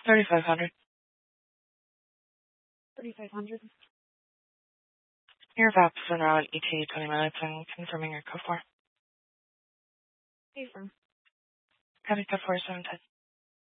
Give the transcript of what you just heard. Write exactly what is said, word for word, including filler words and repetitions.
thirty-five hundred. thirty-five hundred. Your V A P is in around E T twenty minutes and confirming your code four. Hey, firm. Copy code four seven ten.